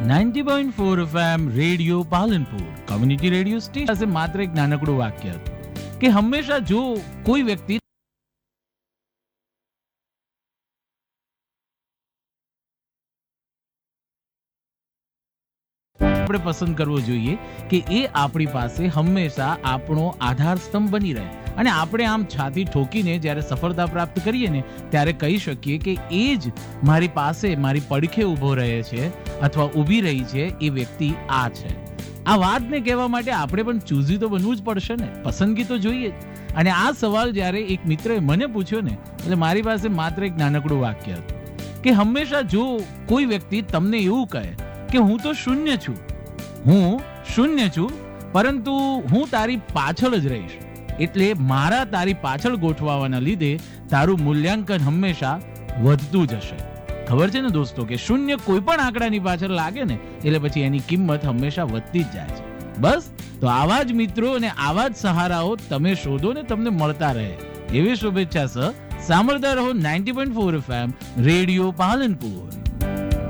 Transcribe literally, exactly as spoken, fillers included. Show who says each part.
Speaker 1: Ninety point four FM radio Palanpur community radio station પાસે માત્ર એક નાનકડું વાક્ય હતું કે હંમેશા જો કોઈ વ્યક્તિ આપણે પસંદ કરવો જોઈએ કે એ આપણી પાસે હંમેશા આપણો આધાર સ્તંભ બની રહે અને આપણે આમ છાતી ઠોકીને જ્યારે સફળતા પ્રાપ્ત કરીએ ને ત્યારે કહી શકીએ કે એ જ મારી પાસે મારી પડખે ઊભો રહે છે અથવા ઊભી રહી છે એ વ્યક્તિ આ છે. આ વાતને કહેવા માટે આપણે પણ ચૂઝી તો બનવું જ પડશે ને, પસંદગી તો જોઈએ જ. અને આ સવાલ જ્યારે એક મિત્રએ મને પૂછ્યો ને એટલે મારી પાસે માત્ર એક નાનકડું વાક્ય હતું કે હંમેશા જો કોઈ વ્યક્તિ તમને એવું કહે કે હું તો શૂન્ય છું, હું શૂન્ય છું, પરંતુ હું તારી પાછળ જ રહીશ, એટલે મારા તારી પાછળ ગોઠવાવાના લીધે તારું મૂલ્યાંકન હંમેશા વધતું જશે. ખબર છે ને દોસ્તો કે શૂન્ય કોઈ પણ આંકડાની પાછળ લાગે ને એટલે પછી એની કિંમત હંમેશા વધતી જ જાય છે. બસ તો આવા જ મિત્રો અને આવા જ સહારાઓ તમે શોધો ને તમને મળતા રહે એવી શુભેચ્છા સહ સાંભળતા રહો ninety point four FM radio Palanpur.